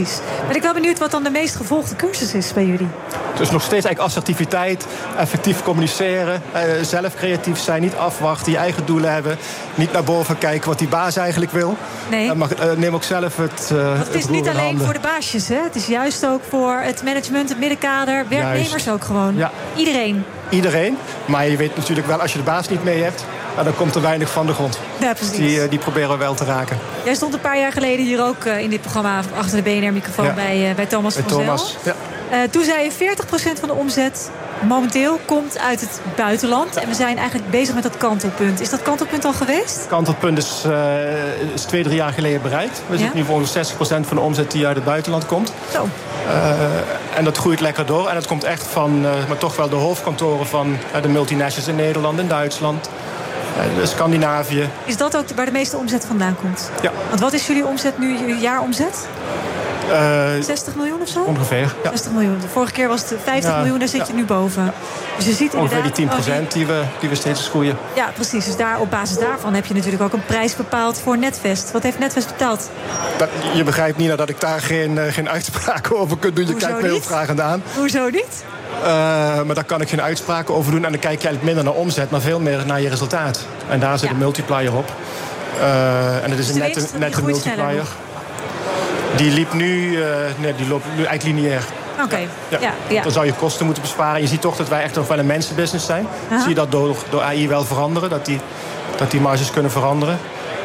precies. Ben ik wel benieuwd wat dan de meest gevolgde cursus is bij jullie. Dus nog steeds eigenlijk assertiviteit, effectief communiceren, zelf creatief zijn, niet afwachten, je eigen doelen hebben, niet naar boven kijken wat die baas eigenlijk wil. Nee. Maar neem ook zelf het het is niet alleen voor de baasjes, hè? Het is juist ook voor het management, het middenkader, werknemers juist. Ook gewoon. Ja. Iedereen. Maar je weet natuurlijk wel, als je de baas niet mee hebt, dan komt er weinig van de grond. Ja, precies. Die proberen we wel te raken. Jij stond een paar jaar geleden hier ook in dit programma achter de BNR-microfoon bij Thomas van Zel. Ja. Toen zei je 40% van de omzet momenteel komt uit het buitenland. En we zijn eigenlijk bezig met dat kantelpunt. Is dat kantelpunt al geweest? Het kantelpunt is 2-3 jaar geleden bereikt. We zitten nu voor 60% van de omzet die uit het buitenland komt. Zo. En dat groeit lekker door. En dat komt echt van maar toch wel de hoofdkantoren van de multinationals in Nederland, in Duitsland. Scandinavië. Is dat ook waar de meeste omzet vandaan komt? Ja. Want wat is jullie omzet nu, jullie jaaromzet? 60 miljoen of zo? Ongeveer, ja. 60 miljoen. De vorige keer was het 50 miljoen, daar zit je nu boven. Dus je ziet ongeveer die 10% die we steeds groeien. Ja, precies. Dus op basis daarvan heb je natuurlijk ook een prijs bepaald voor Netvest. Wat heeft Netvest betaald? Je begrijpt, Nina, dat ik daar geen uitspraken over kan doen. Je kijkt me heel vragend aan. Hoezo niet? Maar daar kan ik geen uitspraken over doen. En dan kijk je eigenlijk minder naar omzet, maar veel meer naar je resultaat. En daar zit een multiplier op. En het is een nette multiplier. Die liep nu, die loopt nu eigenlijk lineair. Oké. Ja. Dan zou je kosten moeten besparen. Je ziet toch dat wij echt nog wel een mensenbusiness zijn. Zie je dat door AI wel veranderen, dat die marges kunnen veranderen.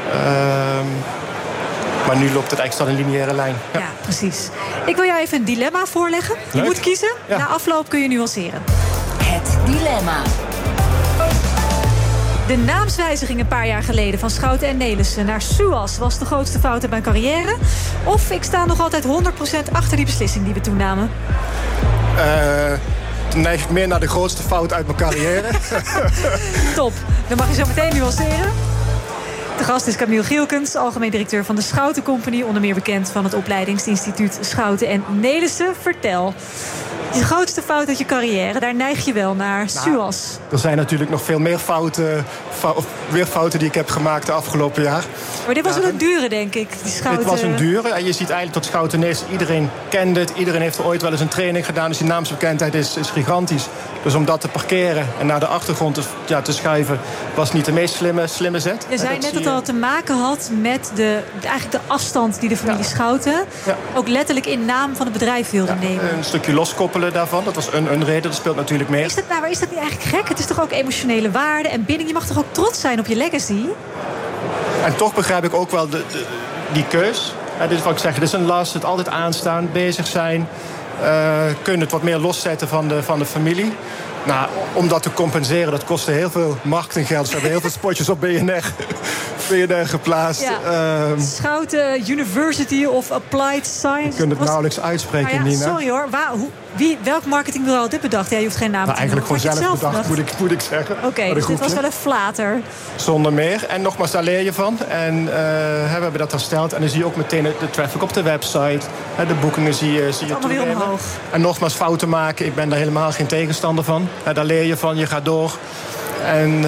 Maar nu loopt het eigenlijk staat een lineaire lijn. Ja, precies. Ik wil jou even een dilemma voorleggen. Je moet kiezen. Ja. Na afloop kun je nuanceren. Het dilemma. De naamswijziging een paar jaar geleden van Schouten en Nelissen naar Suas was de grootste fout in mijn carrière. Of ik sta nog altijd 100% achter die beslissing die we toen namen. Dan neig ik meer naar de grootste fout uit mijn carrière. Top. Dan mag je zo meteen nuanceren. De gast is Camille Gielkens, algemeen directeur van de Schouten Company, onder meer bekend van het opleidingsinstituut Schouten en Nelissen. Vertel. De grootste fout uit je carrière, daar neig je wel naar Suas. Er zijn natuurlijk nog veel meer fouten die ik heb gemaakt de afgelopen jaar. Maar dit was wel een dure, denk ik. Die Schouten... Dit was een dure. En je ziet eigenlijk dat Schouten Nelissen, iedereen kende het. Iedereen heeft er ooit wel eens een training gedaan. Dus die naamsbekendheid is gigantisch. Dus om dat te parkeren en naar de achtergrond te schuiven, was niet de meest slimme zet. Je zei net dat het al te maken had met eigenlijk de afstand die de familie Schouten ook letterlijk in naam van het bedrijf wilde nemen. Een stukje loskoppelen daarvan. Dat was een reden. Dat speelt natuurlijk mee. Maar is dat niet eigenlijk gek? Het is toch ook emotionele waarde en binding. Je mag toch ook trots zijn op je legacy? En toch begrijp ik ook wel die keus. Dit is wat ik zeg. Dit is een last. Het altijd aanstaan, bezig zijn. Kunnen het wat meer loszetten van de familie. Nou, om dat te compenseren, dat kostte heel veel marketinggeld. Dus we hebben heel veel spotjes op BNR geplaatst. Ja. Schouten University of Applied Science. Je kunt het nauwelijks uitspreken, Nina. Sorry hoor. Welk marketingbureau had dit bedacht? Ja, je hoeft geen naam te noemen. Eigenlijk gewoon zelf bedacht, moet ik zeggen. Oké, dus dit was wel een flater. Zonder meer. En nogmaals, daar leer je van. En we hebben dat hersteld. En dan zie je ook meteen de traffic op de website. De boekingen zie je allemaal weer omhoog. En nogmaals, fouten maken. Ik ben daar helemaal geen tegenstander van. Daar leer je van, je gaat door. En...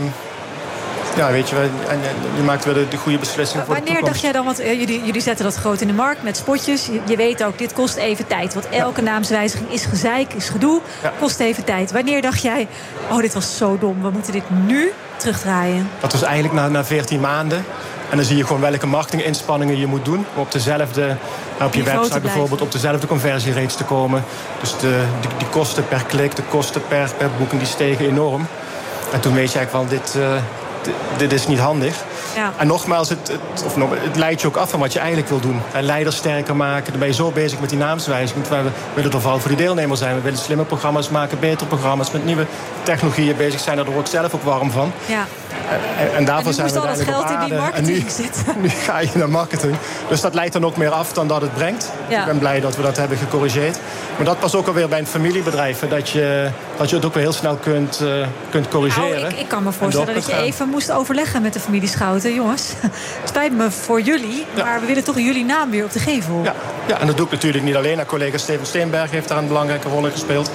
weet je, je maakt wel de goede beslissing voor de toekomst. Wanneer dacht jij dan, want jullie zetten dat groot in de markt met spotjes. Je weet ook, dit kost even tijd. Want elke naamswijziging is gezeik, is gedoe, kost even tijd. Wanneer dacht jij, dit was zo dom, we moeten dit nu terugdraaien? Dat was eigenlijk na 14 maanden. En dan zie je gewoon welke marketinginspanningen je moet doen. Om op dezelfde, op je website bijvoorbeeld, op dezelfde conversierates te komen. Dus die kosten per klik, de kosten per boeking, die stegen enorm. En toen weet je eigenlijk van, dit is niet handig. Ja. En nogmaals, het leidt je ook af van wat je eigenlijk wil doen. Leiders sterker maken. Dan ben je zo bezig met die naamswijziging. We willen er vooral voor die deelnemers zijn. We willen slimme programma's maken, betere programma's, met nieuwe technologieën bezig zijn. Daar word ik zelf ook warm van. Ja. En daarvoor zijn we al dat geld in die marketing zitten. Nu ga je naar marketing. Dus dat leidt dan ook meer af dan dat het brengt. Ja. Ik ben blij dat we dat hebben gecorrigeerd. Maar dat past ook alweer bij een familiebedrijf. Dat je het ook weer heel snel kunt corrigeren. Nou, ik kan me voorstellen dat je even moest overleggen met de familie Schouten. Jongens, het spijt me voor jullie, maar we willen toch jullie naam weer op de gevel. Ja, en dat doe ik natuurlijk niet alleen. Collega Steven Steenberg heeft daar een belangrijke rol in gespeeld.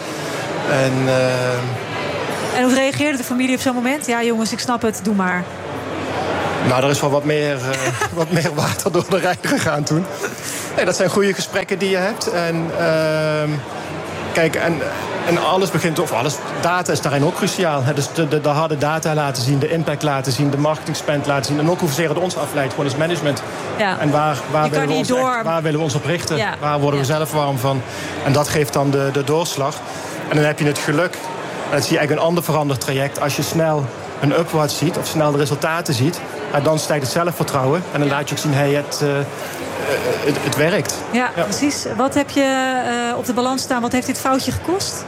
En hoe reageerde de familie op zo'n moment? Ja, jongens, ik snap het, doe maar. Nou, er is wel wat meer water door de Rijn gegaan toen. Nee, dat zijn goede gesprekken die je hebt. En kijk, en alles begint, of alles, data is daarin ook cruciaal. Dus de harde data laten zien, de impact laten zien, de marketing spend laten zien. En ook hoeveer het ons afleidt, gewoon als management. Ja. En waar willen we ons op richten? Ja. Waar worden we zelf warm van? En dat geeft dan de doorslag. En dan heb je het geluk, en dat zie je eigenlijk een ander veranderd traject. Als je snel een upward ziet, of snel de resultaten ziet, dan stijgt het zelfvertrouwen. En dan laat je ook zien, het werkt. Ja, precies. Wat heb je op de balans staan? Wat heeft dit foutje gekost?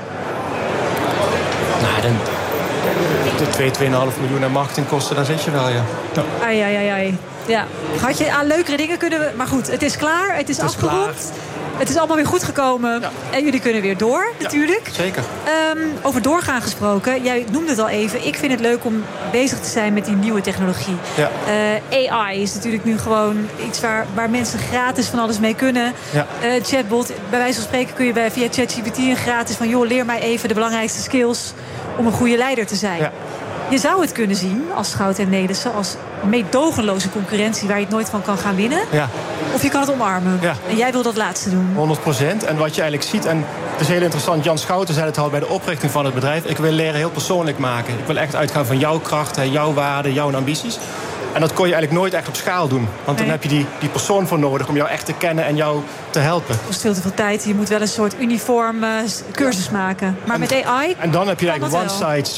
Nou, de 2,5 miljoen aan marketingkosten, daar zit je wel, ja. Ai. Ja. Had je aan leukere dingen kunnen... Maar goed, het is klaar, het is afgerond. Het is allemaal weer goed gekomen. Ja. En jullie kunnen weer door, natuurlijk. Ja, zeker. Over doorgaan gesproken. Jij noemde het al even. Ik vind het leuk om bezig te zijn met die nieuwe technologie. Ja. AI is natuurlijk nu gewoon iets waar mensen gratis van alles mee kunnen. Ja. Chatbot, bij wijze van spreken kun je via ChatGPT een gratis van... joh, leer mij even de belangrijkste skills om een goede leider te zijn. Ja. Je zou het kunnen zien als Schouten en Nelissen als meedogenloze concurrentie waar je het nooit van kan gaan winnen. Ja. Of je kan het omarmen. Ja. En jij wil dat laatste doen. 100%. En wat je eigenlijk ziet, en het is heel interessant, Jan Schouten zei het al bij de oprichting van het bedrijf. Ik wil leren heel persoonlijk maken. Ik wil echt uitgaan van jouw kracht, jouw waarden, jouw ambities. En dat kon je eigenlijk nooit echt op schaal doen. Want dan heb je die persoon voor nodig om jou echt te kennen en jou te helpen. Het kost veel te veel tijd. Je moet wel een soort uniform cursus maken. Maar met AI... En dan heb je eigenlijk one size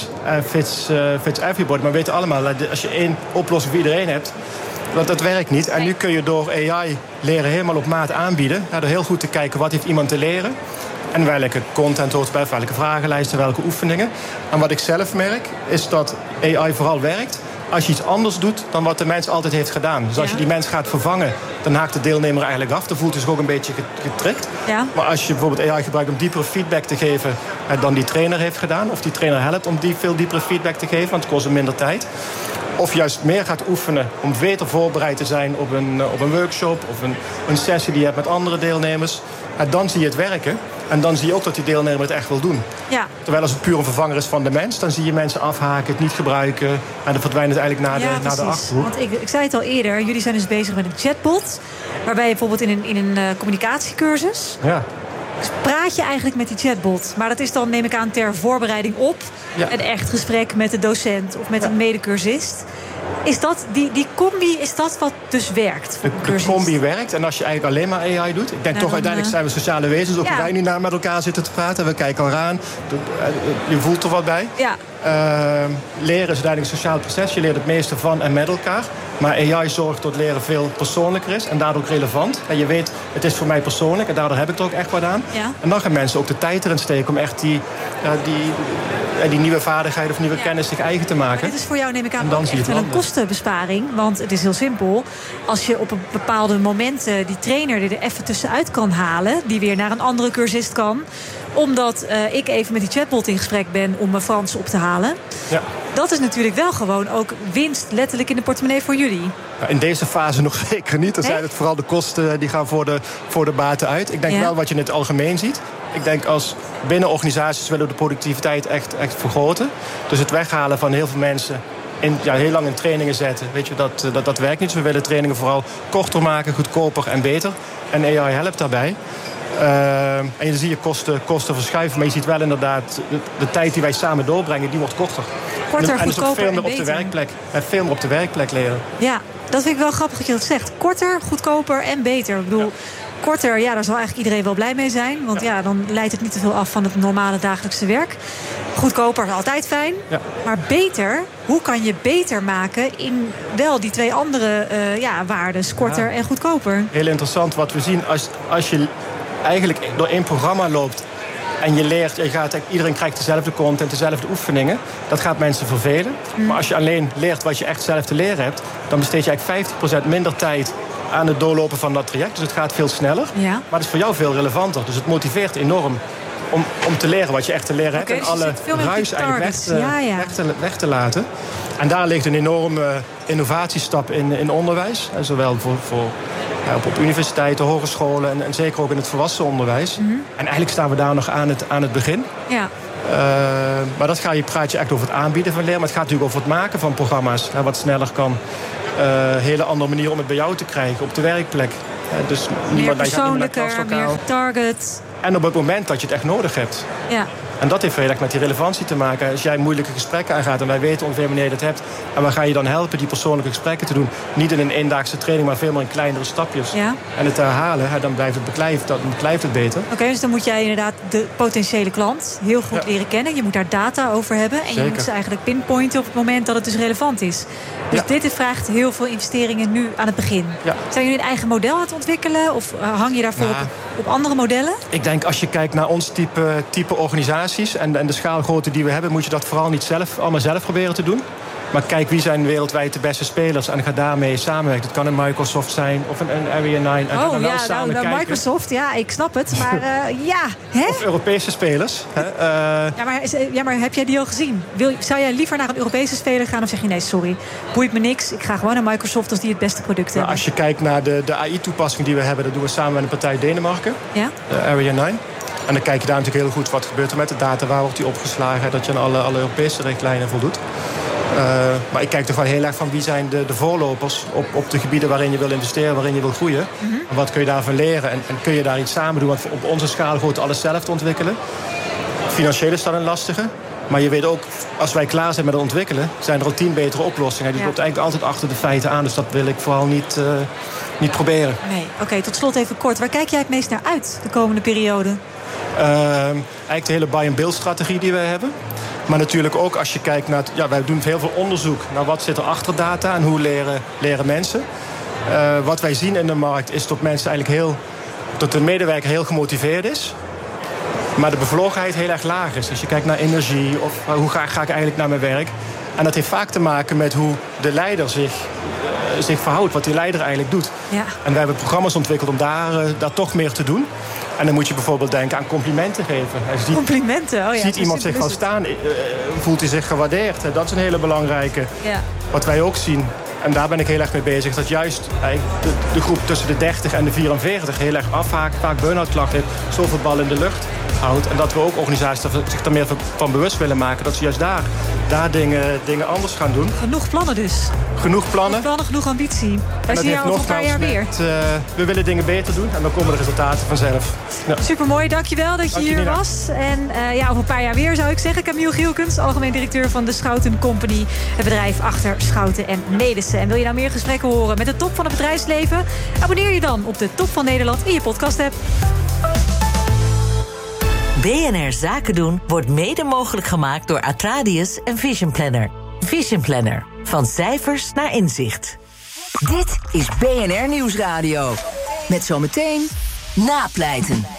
fits everybody. Maar we weten allemaal, als je één oplossing voor iedereen hebt... dat werkt niet. En nu kun je door AI leren helemaal op maat aanbieden. Door heel goed te kijken wat heeft iemand te leren. En welke content hoort bij, welke vragenlijsten, welke oefeningen. En wat ik zelf merk, is dat AI vooral werkt als je iets anders doet dan wat de mens altijd heeft gedaan. Dus als je die mens gaat vervangen, dan haakt de deelnemer eigenlijk af. Dan voelt hij zich ook een beetje getrikt. Ja. Maar als je bijvoorbeeld AI gebruikt om diepere feedback te geven dan die trainer heeft gedaan, of die trainer helpt om veel diepere feedback te geven, want het kost hem minder tijd. Of juist meer gaat oefenen om beter voorbereid te zijn op een workshop of een sessie die je hebt met andere deelnemers. Dan zie je het werken. En dan zie je ook dat die deelnemer het echt wil doen. Ja. Terwijl als het puur een vervanger is van de mens, dan zie je mensen afhaken, het niet gebruiken. En dan verdwijnt het eigenlijk naar de Achterhoek. Want ik zei het al eerder, jullie zijn dus bezig met een chatbot. Waarbij je bijvoorbeeld in een communicatiecursus... Ja. praat je eigenlijk met die chatbot. Maar dat is dan, neem ik aan, ter voorbereiding op een echt gesprek met de docent of met een medecursist. Is dat die combi, is dat wat dus werkt voor een cursist? De combi werkt. En als je eigenlijk alleen maar AI doet... Ik denk toch uiteindelijk zijn we sociale wezens. Ook wij nu met elkaar zitten te praten. We kijken elkaar aan. Je voelt er wat bij. Ja. Leren is uiteindelijk een sociaal proces. Je leert het meeste van en met elkaar. Maar AI zorgt dat leren veel persoonlijker is. En daardoor ook relevant. En je weet, het is voor mij persoonlijk. En daardoor heb ik er ook echt wat aan. Ja. En dan gaan mensen ook de tijd erin steken om echt die nieuwe vaardigheid of nieuwe kennis zich eigen te maken. Maar dit is voor jou, neem ik aan, echt wel een kostenbesparing. Want het is heel simpel. Als je op een bepaalde momenten die trainer er even tussenuit kan halen, die weer naar een andere cursist kan, omdat ik even met die chatbot in gesprek ben om mijn Frans op te halen. Ja. Dat is natuurlijk wel gewoon ook winst letterlijk in de portemonnee voor jullie. In deze fase nog zeker niet. Dan zijn het vooral de kosten die gaan voor de baten uit. Ik denk wel wat je in het algemeen ziet. Ik denk als binnen organisaties willen we de productiviteit echt vergroten. Dus het weghalen van heel veel mensen heel lang in trainingen zetten. Weet je, dat werkt niet. Dus we willen trainingen vooral korter maken, goedkoper en beter. En AI helpt daarbij. En dan zie je kosten verschuiven. Maar je ziet wel inderdaad, de tijd die wij samen doorbrengen, die wordt korter. Korter, en dus ook veel meer op de werkplek. Veel meer op de werkplek leren. Ja, dat vind ik wel grappig dat je dat zegt. Korter, goedkoper en beter. Ik bedoel, korter, daar zal eigenlijk iedereen wel blij mee zijn. Want dan leidt het niet te veel af van het normale dagelijkse werk. Goedkoper, altijd fijn. Ja. Maar beter, hoe kan je beter maken in wel die twee andere waarden, korter en goedkoper? Heel interessant wat we zien. Als je eigenlijk door één programma loopt en je leert, iedereen krijgt dezelfde content, dezelfde oefeningen. Dat gaat mensen vervelen. Maar als je alleen leert wat je echt zelf te leren hebt, dan besteed je eigenlijk 50% minder tijd aan het doorlopen van dat traject. Dus het gaat veel sneller. Ja. Maar het is voor jou veel relevanter. Dus het motiveert enorm om te leren wat je echt te leren hebt. En dus alle ruis eigenlijk weg te laten. En daar ligt een enorme innovatiestap in onderwijs. En zowel op universiteiten, hogescholen en zeker ook in het volwassenenonderwijs. Mm-hmm. En eigenlijk staan we daar nog aan het begin. Ja. Maar dat praat je echt over het aanbieden van leren. Maar het gaat natuurlijk over het maken van programma's. Wat sneller kan. Hele andere manier om het bij jou te krijgen op de werkplek. Dus meer persoonlijker, meer getarget. En op het moment dat je het echt nodig hebt. Ja. En dat heeft heel erg met die relevantie te maken. Als jij moeilijke gesprekken aangaat en wij weten ongeveer wanneer je dat hebt. En we gaan je dan helpen die persoonlijke gesprekken te doen. Niet in een eendaagse training, maar veel meer in kleinere stapjes. Ja. En het herhalen, dan blijft het beter. Oké, dus dan moet jij inderdaad de potentiële klant heel goed leren kennen. Je moet daar data over hebben. En je moet ze eigenlijk pinpointen op het moment dat het dus relevant is. Dus dit vraagt heel veel investeringen nu aan het begin. Ja. Zijn jullie een eigen model aan het ontwikkelen? Of hang je daarvoor op andere modellen? Ik denk als je kijkt naar ons type organisaties en de schaalgrootte die we hebben, moet je dat vooral niet allemaal zelf proberen te doen. Maar kijk, wie zijn wereldwijd de beste spelers en ga daarmee samenwerken. Het kan een Microsoft zijn of een Area 9. En Microsoft, ja, ik snap het. Maar hè? Of Europese spelers. Maar heb jij die al gezien? Zou jij liever naar een Europese speler gaan of zeg je nee, sorry, boeit me niks. Ik ga gewoon naar Microsoft als die het beste product hebben. Als je kijkt naar de AI-toepassing die we hebben, dat doen we samen met een partij Denemarken. Ja? Area 9. En dan kijk je daar natuurlijk heel goed wat gebeurt er met de data. Waar wordt die opgeslagen? Dat je aan alle Europese richtlijnen voldoet. Maar ik kijk toch wel heel erg van wie zijn de voorlopers op de gebieden waarin je wil investeren, waarin je wil groeien. Mm-hmm. En wat kun je daarvan leren? En kun je daar iets samen doen? Want op onze schaal goed alles zelf te ontwikkelen. Financieel is dat een lastige. Maar je weet ook, als wij klaar zijn met het ontwikkelen, zijn er al 10 betere oplossingen. Die loopt eigenlijk altijd achter de feiten aan. Dus dat wil ik vooral niet proberen. Nee. Oké, tot slot even kort. Waar kijk jij het meest naar uit de komende periode? Eigenlijk de hele buy-and-build strategie die wij hebben. Maar natuurlijk ook als je kijkt naar wij doen heel veel onderzoek naar wat zit er achter data en hoe leren mensen. Wat wij zien in de markt is dat de medewerker heel gemotiveerd is. Maar de bevlogenheid heel erg laag is. Als je kijkt naar energie of hoe ga ik eigenlijk naar mijn werk. En dat heeft vaak te maken met hoe de leider zich verhoudt. Wat die leider eigenlijk doet. Ja. En wij hebben programma's ontwikkeld om daar toch meer te doen. En dan moet je bijvoorbeeld denken aan complimenten geven. Complimenten, ziet iemand zich al staan, voelt hij zich gewaardeerd. Dat is een hele belangrijke. Ja. Wat wij ook zien, en daar ben ik heel erg mee bezig, dat juist de groep tussen de 30 en de 44 heel erg afhaakt, vaak burn-out klachten heeft, zoveel bal in de lucht houdt. En dat we ook organisaties zich daar meer van bewust willen maken, dat ze juist daar dingen anders gaan doen. Genoeg plannen dus. Genoeg plannen, genoeg ambitie. Wij zien jou over een paar jaar weer. We willen dingen beter doen en dan komen de resultaten vanzelf. Ja. Supermooi, dankjewel dat je hier was. En over een paar jaar weer zou ik zeggen. Camille Gielkens, algemeen directeur van de Schouten Company. Het bedrijf achter Schouten en Nelissen. En wil je nou meer gesprekken horen met de top van het bedrijfsleven? Abonneer je dan op de Top van Nederland in je podcast-app. BNR Zaken doen wordt mede mogelijk gemaakt door Atradius en Vision Planner. Vision Planner. Van cijfers naar inzicht. Dit is BNR Nieuwsradio. Met zometeen Napleiten.